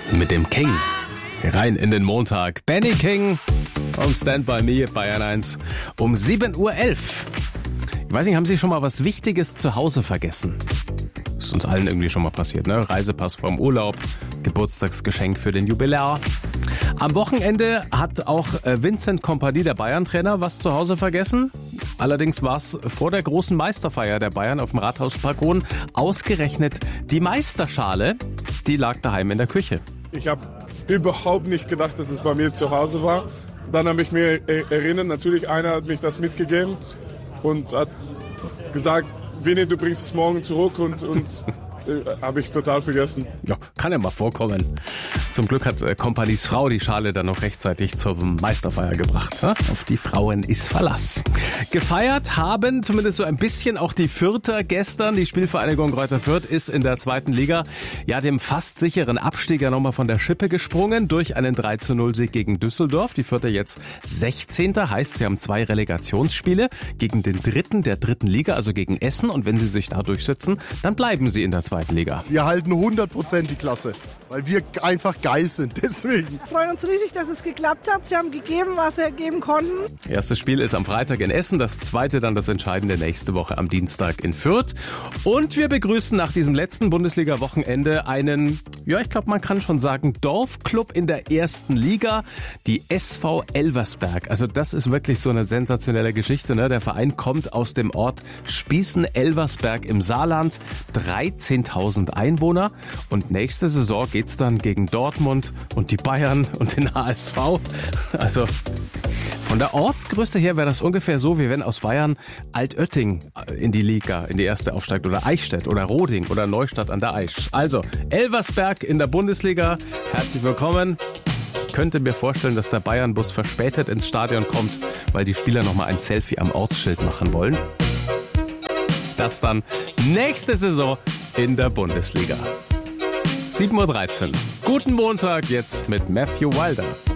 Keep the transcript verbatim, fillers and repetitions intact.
mit dem King. Rein in den Montag. Benny King vom Stand By Me Bayern eins um sieben Uhr elf. Ich weiß nicht, haben Sie schon mal was Wichtiges zu Hause vergessen? Ist uns allen irgendwie schon mal passiert, ne? Reisepass vom Urlaub, Geburtstagsgeschenk für den Jubilar. Am Wochenende hat auch Vincent Kompany, der Bayern-Trainer, was zu Hause vergessen. Allerdings war es vor der großen Meisterfeier der Bayern auf dem Rathausbalkon ausgerechnet die Meisterschale, die lag daheim in der Küche. Ich habe überhaupt nicht gedacht, dass es bei mir zu Hause war. Dann habe ich mir erinnert, natürlich einer hat mich das mitgegeben und hat gesagt, Vinny, du bringst es morgen zurück und, und äh, habe ich total vergessen. Ja, kann ja mal vorkommen. Zum Glück hat äh, Kompanys Frau die Schale dann noch rechtzeitig zur Meisterfeier gebracht. Ja? Auf die Frauen ist Verlass. Gefeiert haben zumindest so ein bisschen auch die Fürther gestern. Die Spielvereinigung Greuther Fürth ist in der zweiten Liga ja dem fast sicheren Abstieger nochmal von der Schippe gesprungen durch einen drei zu null Sieg gegen Düsseldorf. Die Fürther jetzt sechzehnter Heißt, sie haben zwei Relegationsspiele gegen den dritten der dritten Liga, also gegen Essen. Und wenn sie sich da durchsetzen, dann bleiben sie in der zweiten Liga. Wir halten hundert Prozent die Klasse, weil wir einfach geil sind. Deswegen. Wir freuen uns riesig, dass es geklappt hat. Sie haben gegeben, was sie geben konnten. Erstes Spiel ist am Freitag in Essen, das zweite dann das entscheidende nächste Woche am Dienstag in Fürth. Und wir begrüßen nach diesem letzten Bundesliga-Wochenende einen, ja, ich glaube, man kann schon sagen, Dorfclub in der ersten Liga, die S V Elversberg. Also das ist wirklich so eine sensationelle Geschichte, ne? Der Verein kommt aus dem Ort Spießen-Elversberg im Saarland, dreizehntausend Einwohner. Und nächste Saison geht's dann gegen Dortmund und die Bayern und den H S V. Also von der Ortsgröße her wäre das ungefähr so, wie wenn aus Bayern Altötting in die Liga, in die erste aufsteigt oder Eichstätt oder Roding oder Neustadt an der Aisch. Also Elversberg in der Bundesliga. Herzlich willkommen. Könnte mir vorstellen, dass der Bayern-Bus verspätet ins Stadion kommt, weil die Spieler nochmal ein Selfie am Ortsschild machen wollen. Das dann nächste Saison in der Bundesliga. sieben Uhr dreizehn. Guten Montag jetzt mit Matthew Wilder.